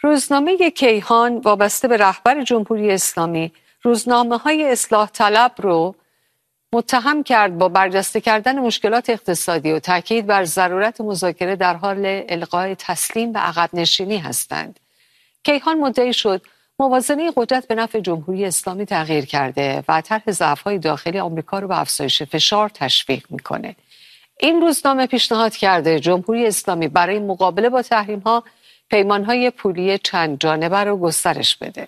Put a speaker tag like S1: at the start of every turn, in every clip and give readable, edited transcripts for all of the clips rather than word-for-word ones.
S1: روزنامه کیهان وابسته به رهبر جمهوری اسلامی روزنامه‌های اصلاح طلب رو متهم کرد با برجسته کردن مشکلات اقتصادی و تاکید بر ضرورت مذاکره در حال الغای تسلیم و عقب نشینی هستند. کیهان مدعی شد موازنه قدرت به نفع جمهوری اسلامی تغییر کرده و طرح ضعف‌های داخلی آمریکا رو به افزایش فشار تشویق میکنه. این روزنامه پیشنهاد کرده جمهوری اسلامی برای مقابله با تحریم‌ها پیمان‌های پولی چند جانبه رو گسترش بده.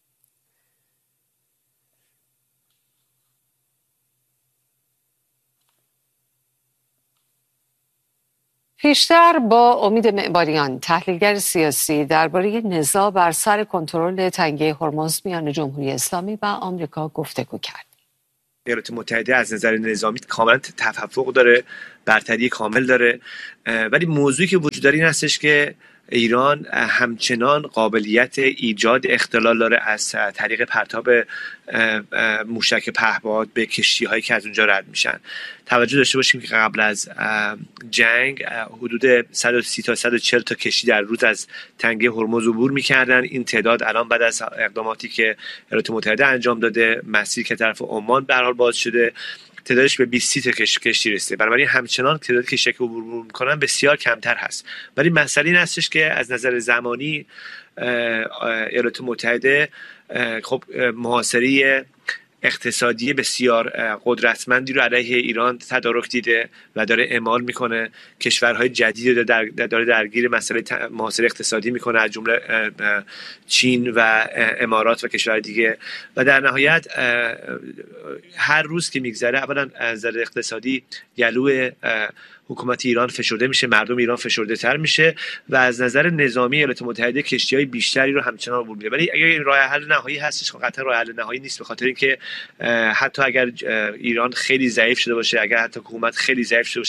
S1: پیشتر با امید معماریان، تحلیلگر سیاسی، درباره نزاع بر سر کنترل تنگه هرمز میان جمهوری اسلامی و آمریکا گفتگو کرد.
S2: ایالات متحده از نظر نظامی کاملا تفوق داره، برتری کامل داره، ولی موضوعی که وجود داره این هستش که ایران همچنان قابلیت ایجاد اختلال داره از طریق پرتاب موشک پهپاد به کشتی‌هایی که از اونجا رد میشن. توجه داشته باشیم که قبل از جنگ حدود 130 تا 140 تا کشتی در روز از تنگه هرمز عبور میکردن. این تعداد الان بعد از اقداماتی که ایالات متحده انجام داده، مسیری که طرف عمان به هر حال باز شده، تعدادش به 20 تا کشتی رسیده. بنابراین همچنان تعداد کشتی که عبور میکنن بسیار کمتر هست. ولی مسئله این هستش که از نظر زمانی ایالات متحده خب محاصره اقتصادی بسیار قدرتمندی رو علیه ایران تدارک دیده و داره اعمال میکنه. کشورهای جدید داره درگیر مسئله محاصره اقتصادی میکنه، از جمله چین و امارات و کشور دیگه. و در نهایت هر روز که میگذره اولا از نظر اقتصادی گلو حکومت ایران فشرده میشه، مردم ایران فشرده تر میشه و از نظر نظامی ایالات متحده کشتی‌های بیشتری رو همچنان عبور میده. ولی اگر این راه حل نهایی هستش، قطعا راه حل نهایی نیست، به خاطر اینکه حتی اگر ایران خیلی ضعیف شده باشه، اگر حتی حکومت خیلی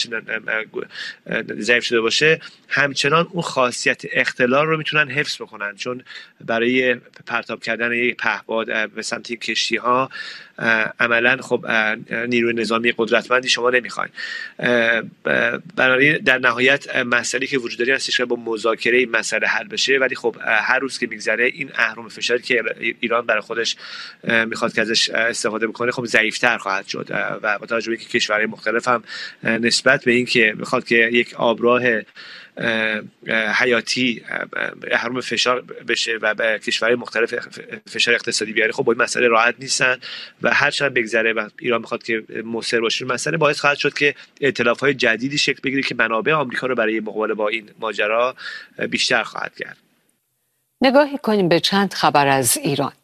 S2: ضعیف شده باشه، همچنان اون خاصیت اختلال رو میتونن حفظ بکنن، چون برای پرتاب کردن یک پهپاد به سمت کشتی‌ها عملا خب نیروی نظامی قدرتمندی شما نمیخواین. بنابراین در نهایت مسئله که وجود داره هستش که با مذاکره این مسئله حل بشه، ولی خب هر روز که میگذره این اهرم فشاری که ایران برای خودش میخواد که ازش استفاده بکنه خب ضعیف‌تر خواهد شد و با توجه به اینکه کشورهای مختلف هم نسبت به اینکه میخواد که یک آبراه حیاتی اهرم فشار بشه و به کشورهای مختلف فشار اقتصادی بیاره، خب با این مسئله راحت نیستن و هر چقدر بگذره و ایران میخواد که مصر باشه مسئله باعث خواهد شد که ائتلاف‌های جدیدی شکل بگیره که منابع آمریکا رو برای مقابله با این ماجرا بیشتر خواهد کرد.
S1: نگاهی کنیم به چند خبر از ایران.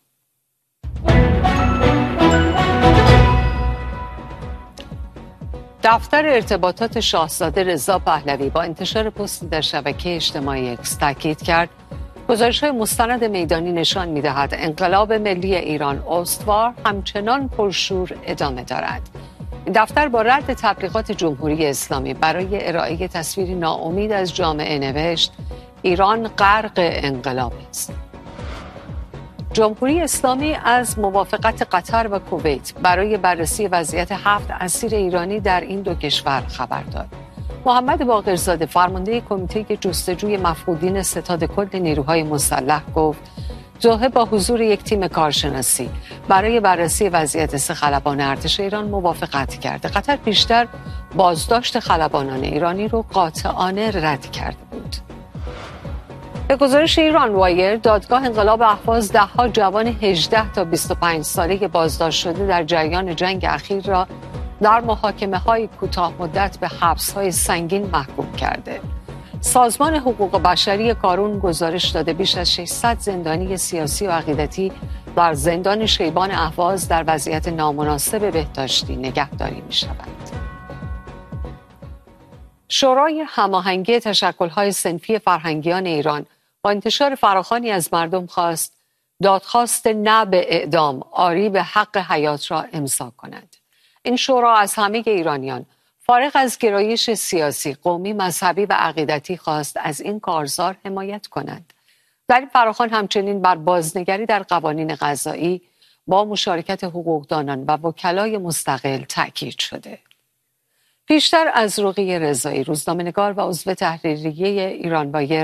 S1: دفتر ارتباطات شاهزاده رضا پهلوی با انتشار پستی در شبکه اجتماعی اکس تاکید کرد گزارش‌های مستند میدانی نشان می‌دهد انقلاب ملی ایران استوار همچنان پرشور ادامه دارد. این دفتر با رد تبلیغات جمهوری اسلامی برای ارائه تصویری ناامید از جامعه نوشت ایران غرق انقلاب است. جمهوری اسلامی از موافقت قطر و کویت برای بررسی وضعیت 7 اسیر ایرانی در این دو کشور خبر داد. محمد باقرزاده فرمانده کمیته جستجوی مفقودین ستاد کل نیروهای مسلح گفت دوحه با حضور یک تیم کارشناسی برای بررسی وضعیت 3 خلبان ارتش ایران موافقت کرده. قطر پیشتر بازداشت خلبانان ایرانی رو قاطعانه رد کرده بود. به گزارش ایران وایر، دادگاه انقلاب اهواز 10 جوان 18 تا 25 ساله بازداشت شده در جریان جنگ اخیر را در محاکمه‌های کوتاه مدت به حبس‌های سنگین محکوم کرده. سازمان حقوق بشری کارون گزارش داده بیش از 600 زندانی سیاسی و عقیدتی در زندان شیبان اهواز در وضعیت نامناسب بهداشتی نگهداری می‌شوند. شورای هماهنگی تشکل‌های صنفی فرهنگیان ایران با انتشار فراخوانی از مردم خواست دادخواست نه به اعدام آری به حق حیات را امضا کنند. این شورا از همه ایرانیان فارغ از گرایش سیاسی، قومی، مذهبی و عقیدتی خواست از این کارزار حمایت کنند. در این فراخوان همچنین بر بازنگری در قوانین قضایی با مشارکت حقوقدانان و وکلای مستقل تأکید شده. پیشتر از رقیه رضایی، روزنامه‌نگار و عضو تحریریه ایران وایر،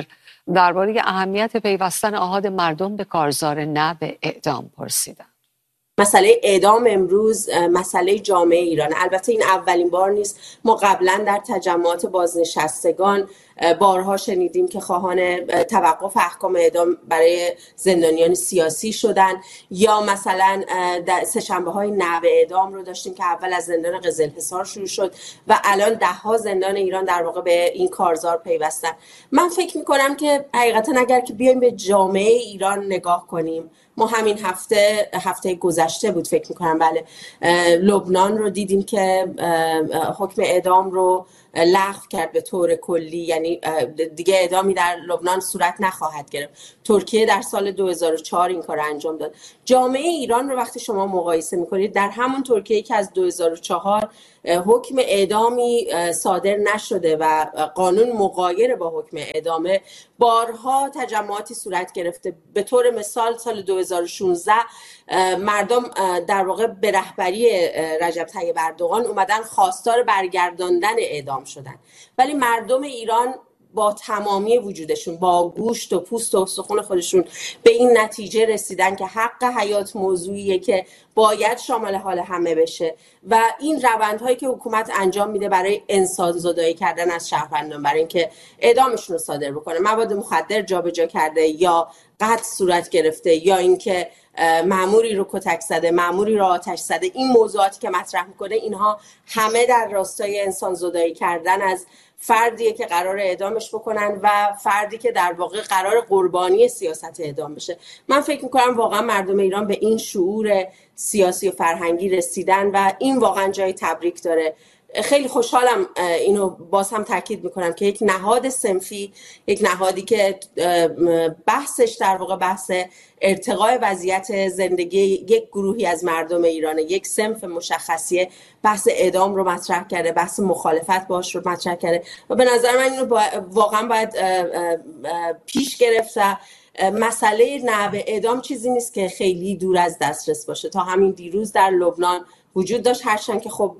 S1: درباره اهمیت پیوستن آحاد مردم به کارزار نه به اعدام پرسیدم.
S3: مسئله اعدام امروز مسئله جامعه ایران. البته این اولین بار نیست. ما قبلا در تجمعات بازنشستگان بارها شنیدیم که خواهان توقف احکام اعدام برای زندانیان سیاسی شدن، یا مثلا سه‌شنبه‌های نحو اعدام رو داشتیم که اول از زندان قزلحصار شروع شد و الان ده‌ها زندان ایران در واقع به این کارزار پیوستن. من فکر می‌کنم که حقیقتا اگر که بیایم به جامعه ایران نگاه کنیم، ما همین هفته گذشته بود فکر میکنم، بله، لبنان رو دیدیم که حکم اعدام رو لغو کرد به طور کلی، یعنی دیگه اعدامی در لبنان صورت نخواهد گرفت. ترکیه در سال 2004 این کار انجام داد. جامعه ایران رو وقتی شما مقایسه میکنید، در همون ترکیه که از 2004 حکم اعدامی صادر نشده و قانون مغایر با حکم اعدامه، بارها تجمعاتی صورت گرفته. به طور مثال سال 2016 مردم در واقع به رهبری رجب طیب اردوغان اومدن خواستار برگرداندن اعدام شدن، ولی مردم ایران با تمامی وجودشون، با گوشت و پوست و استخوان خودشون به این نتیجه رسیدن که حق حیات موضوعیه که باید شامل حال همه بشه و این روندهایی که حکومت انجام میده برای انسان‌زدایی کردن از شهروندان، برای اینکه اعدامشون رو صادر بکنه، مواد مخدر جابجا کرده یا قتل صورت گرفته یا اینکه مأموری رو کتک زده، مأموری رو آتش زده، این موضوعاتی که مطرح میکنه اینها همه در راستای انسان‌زدایی کردن از فردیه که قرار اعدامش بکنن و فردی که در واقع قرار قربانی سیاست اعدام بشه. من فکر میکنم واقعا مردم ایران به این شعور سیاسی و فرهنگی رسیدن و این واقعا جای تبریک داره. خیلی خوشحالم، اینو باز هم تاکید میکنم، که یک نهاد صنفی، یک نهادی که بحثش در واقع بحث ارتقاء وضعیت زندگی یک گروهی از مردم ایران، یک صنف مشخصیه، بحث اعدام رو مطرح کرده، بحث مخالفت باش رو مطرح کرده و به نظر من اینو واقعا باید پیش گرفت. مسئله نحو اعدام چیزی نیست که خیلی دور از دسترس باشه. تا همین دیروز در لبنان وجود داشت، هرچند که خب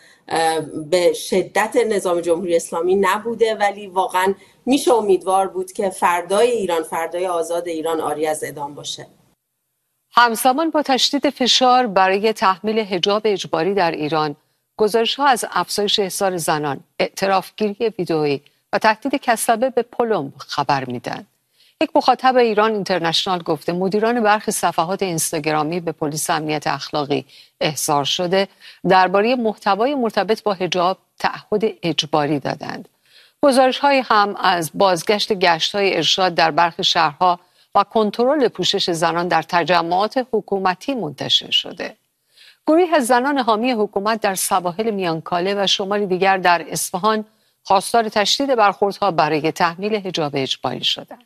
S3: به شدت نظام جمهوری اسلامی نبوده، ولی واقعا میشه امیدوار بود که فردای ایران، فردای آزاد ایران آری از اعدام باشه.
S1: همزمان با تشدید فشار برای تحمیل حجاب اجباری در ایران، گزارش‌ها از افزایش احضار زنان، اعترافگیری ویدئویی و تهدید کسبه به پلم خبر میدن. یک مخاطب ایران اینترنشنال گفته مدیران برخی صفحات اینستاگرامی به پلیس امنیت اخلاقی احضار شده درباره محتوای مرتبط با حجاب تعهد اجباری دادند. گزارش‌هایی هم از بازگشت گشت‌های ارشاد در برخی شهرها و کنترل پوشش زنان در تجمعات حکومتی منتشر شده. گروهی از زنان حامی حکومت در سواحل میانکاله و شمال دیگر در اصفهان خواستار تشدید برخوردها برای تحمیل حجاب اجباری شدند.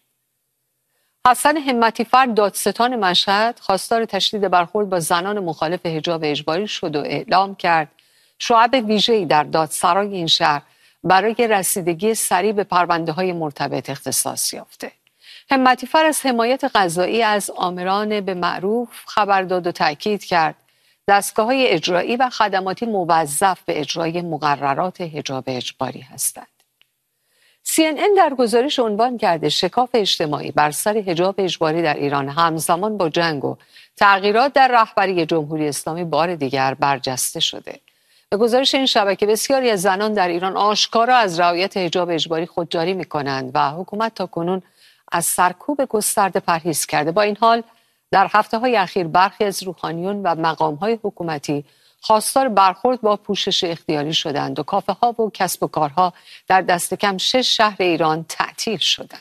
S1: حسن همتی‌فر دادستان مشهد خواستار تشدید برخورد با زنان مخالف حجاب اجباری شد و اعلام کرد شعب ویژه‌ای در دادسرای این شهر برای رسیدگی سریع به پرونده‌های مرتبط اختصاص یافته. همتی‌فر از حمایت قضایی از آمران به معروف خبر داد و تأکید کرد دستگاه‌های اجرایی و خدماتی موظف به اجرای مقررات حجاب اجباری هستند. CNN در گزارش عنوان کرده شکاف اجتماعی بر سر حجاب اجباری در ایران همزمان با جنگ و تغییرات در رهبری جمهوری اسلامی بار دیگر برجسته شده. به گزارش این شبکه بسیاری از زنان در ایران آشکارا از رعایت حجاب اجباری خودداری می‌کنند و حکومت تاکنون از سرکوب گسترده پرهیز کرده. با این حال در هفته‌های اخیر برخی از روحانیون و مقام‌های حکومتی خواستار برخورد با پوشش اختیاری شدند و کافه‌ها و کسب و کارها در دست کم 6 شهر ایران تعطیل شدند.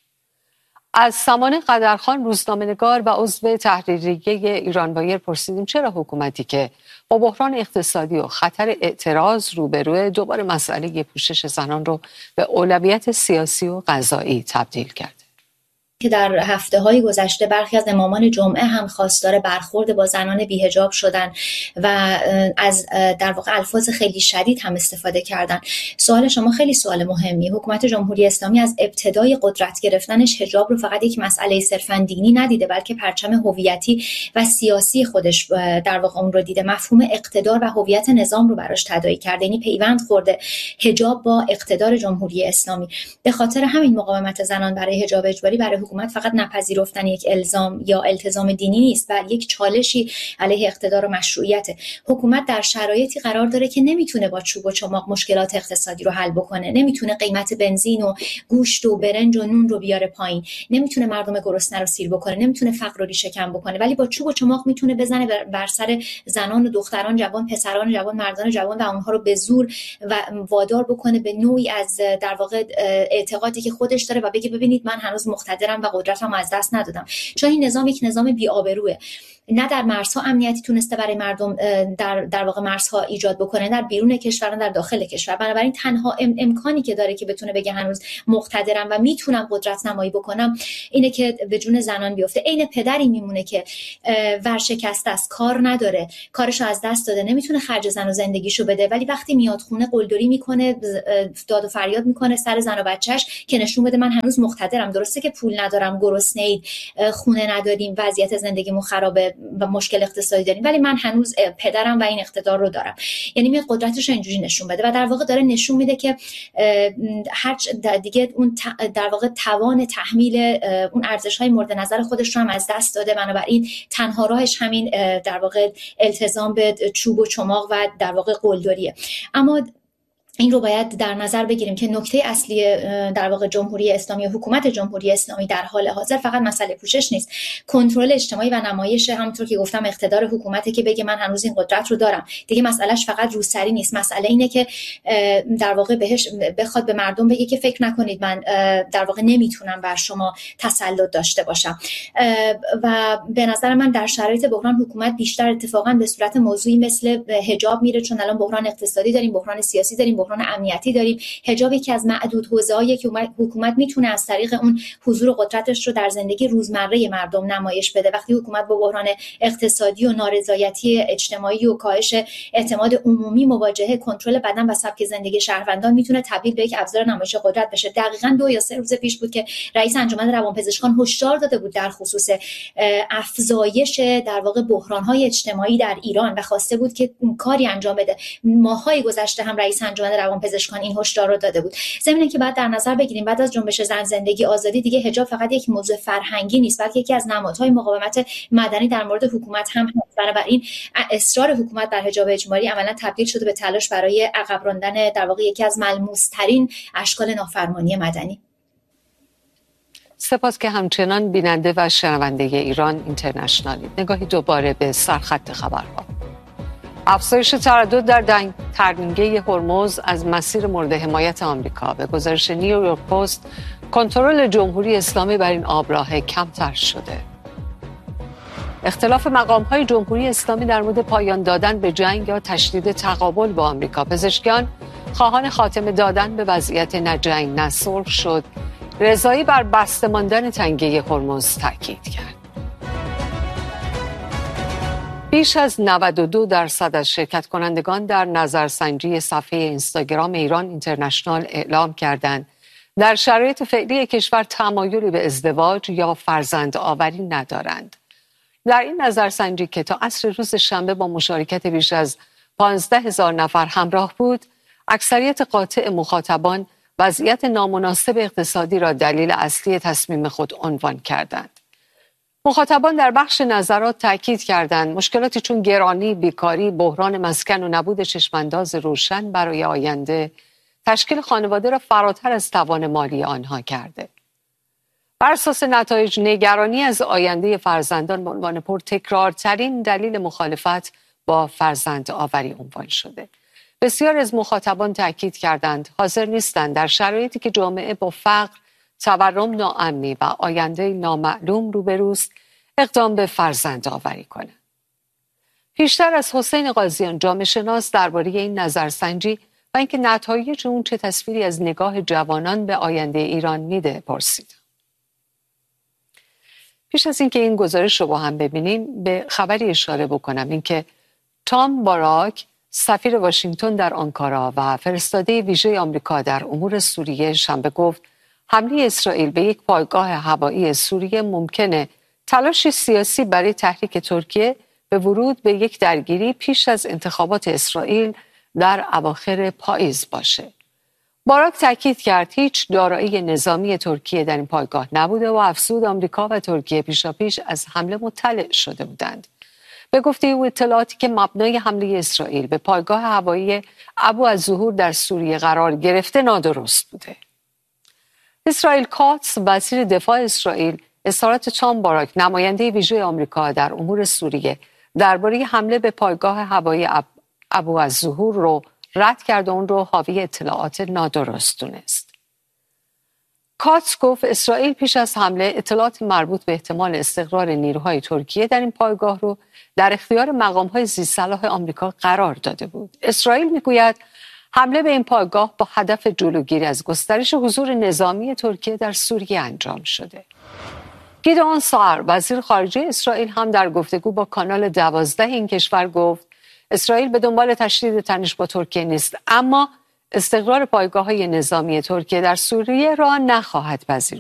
S1: از سمانه قدرخان روزنامه‌نگار و عضو تحریریه ایرانوایر پرسیدیم چرا حکومتی که با بحران اقتصادی و خطر اعتراض روبروه دوباره مسئله پوشش زنان رو به اولویت سیاسی و قضایی تبدیل کرده.
S4: که در هفته‌های گذشته برخی از امامان جمعه هم خواستار برخورد با زنان بی‌حجاب شدن و از در واقع الفاظ خیلی شدید هم استفاده کردن. سوال شما خیلی سوال مهمی. حکومت جمهوری اسلامی از ابتدای قدرت گرفتنش حجاب رو فقط یک مسئله صرفاً دینی ندیده، بلکه پرچم هویتی و سیاسی خودش در واقع اون رو دیده. مفهوم اقتدار و هویت نظام رو براش تداعی کرده. یعنی پیوند خورده حجاب با اقتدار جمهوری اسلامی. به خاطر همین مقاومت زنان برای حجاب اجباری برای حکومت فقط نپذیرفتن یک الزام یا التزام دینی نیست، بلکه یک چالشی علیه اقتدار و مشروعیت. حکومت در شرایطی قرار داره که نمیتونه با چوب و چماق مشکلات اقتصادی رو حل بکنه، نمیتونه قیمت بنزین و گوشت و برنج و نون رو بیاره پایین، نمیتونه مردم گرسنه رو سیر بکنه، نمیتونه فقر رو ریشه کن بکنه، ولی با چوب و چماق میتونه بزنه بر سر زنان و دختران جوان، پسران جوان، مردان جوان و اونها رو به زور و وادار بکنه به نوعی از در واقع اعتقادی که خودش داره و بگه ببینید من هنوز مقتدرم و قدرتم از دست ندادم. چون این نظام یک نظام بی‌آبروئه. نه در مرزها امنیتی تونسته برای مردم در واقع مرزها ایجاد بکنه، در بیرون کشور، در داخل کشور. بنابراین تنها امکانی که داره که بتونه بگه هنوز مقتدرم و میتونم قدرت نمایی بکنم اینه که به جون زنان بیفته. عین پدری میمونه که ورشکسته است، کار نداره، کارشو از دست داده، نمیتونه خرج زن و زندگیشو بده، ولی وقتی میاد خونه قلدری میکنه، داد و فریاد میکنه سر زن و بچهش که نشون بده من هنوز مقتدرم. درسته که پول ندارم، گرسنه‌اید، خونه نداریم، وضعیت زندگیمون خرابه و مشکل اقتصادی داریم، ولی من هنوز پدرم و این اقتدار رو دارم. یعنی میاد قدرتش رو اینجوری نشون بده و در واقع داره نشون میده که هر دیگه اون در واقع توان تحمیل اون ارزش‌های مورد نظر خودش رو هم از دست داده. بنابراین تنها راهش همین در واقع التزام به چوب و چماق و در واقع قلدریه. اما این رو باید در نظر بگیریم که نکته اصلی در واقع جمهوری اسلامی و حکومت جمهوری اسلامی در حال حاضر فقط مسئله پوشش نیست، کنترل اجتماعی و نمایش، همونطور که گفتم اقتدار حکومته که بگه من هنوز این قدرت رو دارم. دیگه مسئلهش فقط روسری نیست، مسئله اینه که در واقع بهش بخواد به مردم بگه که فکر نکنید من در واقع نمیتونم بر شما تسلط داشته باشم. و به نظر من در شرایط بحران حکومت بیشتر اتفاقا به صورت موضوعی مثل حجاب میره، چون الان بحران اقتصادی داریم، بحران سیاسی داریم، بحران امنیتی داریم. حجاب یکی از معدود حوزه‌هایی که حکومت میتونه از طریق اون حضور قدرتش رو در زندگی روزمره مردم نمایش بده. وقتی حکومت با بحران اقتصادی و نارضایتی اجتماعی و کاهش اعتماد عمومی مواجهه، کنترل بدن و سبک زندگی شهروندان میتونه تبدیل به یک ابزار نمایش قدرت بشه. دقیقاً 2 یا 3 روز پیش بود که رئیس انجمن روانپزشکان هشدار داده بود در خصوص افزایش در واقع بحران‌های اجتماعی در ایران و خواسته بود که کاری انجام بده. ماه‌های گذشته هم رئیس انجمن روانپزشکان این هشدار رو داده بود. ضمن که بعد در نظر بگیریم بعد از جنبش زن زندگی آزادی دیگه حجاب فقط یک موضوع فرهنگی نیست، بلکه یکی از نمادهای مقاومت مدنی در مورد حکومت هم هست. بنابراین اصرار حکومت بر حجاب اجباری عملاً تبدیل شده به تلاش برای عقب راندن در واقع یکی از ملموس‌ترین اشکال نافرمانی مدنی.
S1: سپاس که همچنان بیننده و شنونده ایران اینترنشنالی. نگاهی دوباره به سرخط خبرها. افزایش تردد در ترمینگه هرمز از مسیر مورد حمایت آمریکا. به گزارش نیویورک پست، کنترل جمهوری اسلامی بر این آبراه کمتر شده. اختلاف مقام‌های جمهوری اسلامی در مورد پایان دادن به جنگ یا تشدید تقابل با آمریکا. پزشکان خواهان خاتمه دادن به وضعیت نه جنگ نه صلح شد. رضایی بر بسته ماندن تنگه هرمز تاکید کرد. بیش از 92% از شرکت کنندگان در نظرسنجی صفحه اینستاگرام ایران اینترنشنال اعلام کردند در شرایط فعلی کشور تمایلی به ازدواج یا فرزند آوری ندارند. در این نظرسنجی که تا عصر روز شنبه با مشارکت بیش از 15,000 نفر همراه بود، اکثریت قاطع مخاطبان وضعیت نامناسب اقتصادی را دلیل اصلی تصمیم خود عنوان کردند. مخاطبان در بخش نظرات تاکید کردند مشکلاتی چون گرانی، بیکاری، بحران مسکن و نبود چشمانداز روشن برای آینده تشکیل خانواده را فراتر از توان مالی آنها کرده. بر اساس نتایج، نگرانی از آینده فرزندان به عنوان پرتکرارترین دلیل مخالفت با فرزند آوری عنوان شده. بسیار از مخاطبان تاکید کردند حاضر نیستند در شرایطی که جامعه با فقر، تورم، ناامنی و آینده نامعلوم روبروست اقدام به فرزند آوری کنند. پیشتر از حسین قاضیان، جامعه شناس، درباره این نظرسنجی و اینکه نتایج اون چه تصویری از نگاه جوانان به آینده ایران میده پرسید. پیش از اینکه این گزارش رو با هم ببینیم به خبری اشاره بکنم، اینکه تام باراک سفیر واشنگتن در آنکارا و فرستاده ویژه آمریکا در امور سوریه شنبه گفت حمله اسرائیل به یک پایگاه هوایی سوریه ممکنه تلاش سیاسی برای تحریک ترکیه به ورود به یک درگیری پیش از انتخابات اسرائیل در اواخر پاییز باشه. باراک تاکید کرد هیچ دارایی نظامی ترکیه در این پایگاه نبوده و افزود آمریکا و ترکیه پیشاپیش از حمله مطلع شده بودند. به گفته او اطلاعاتی که مبنای حمله اسرائیل به پایگاه هوایی ابو الظهور در سوریه قرار گرفته نادرست بوده. اسرائیل کاتس وزیر دفاع اسرائیل اظهارات تام باراک نماینده ویژه آمریکا در امور سوریه درباره حمله به پایگاه هوایی ابو الظهور رو رد کرد و اون رو حاوی اطلاعات نادرست دونست. کاتس گفت اسرائیل پیش از حمله اطلاعات مربوط به احتمال استقرار نیروهای ترکیه در این پایگاه رو در اختیار مقام‌های ذی‌صلاح آمریکا قرار داده بود. اسرائیل میگوید حمله به این پایگاه با هدف جلوگیری از گسترش حضور نظامی ترکیه در سوریه انجام شده. گیدئون ساعر وزیر خارجه اسرائیل هم در گفتگو با کانال 12 این کشور گفت اسرائیل به دنبال تشدید تنش با ترکیه نیست، اما استقرار پایگاه‌های نظامی ترکیه در سوریه را نخواهد پذیرفت.